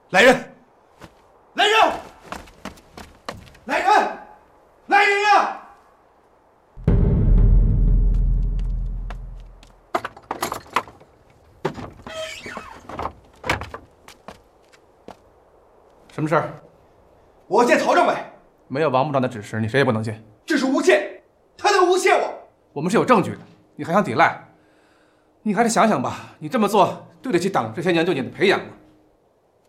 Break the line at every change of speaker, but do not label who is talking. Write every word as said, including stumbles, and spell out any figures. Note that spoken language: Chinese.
来人！来人！来人！来人呀！什么事儿？
我要见曹政委。
没有王部长的指示，你谁也不能见。
这是诬陷，他在诬陷我。
我们是有证据的，你还想抵赖？你还是想想吧，你这么做对得起党这些年对你的培养吗？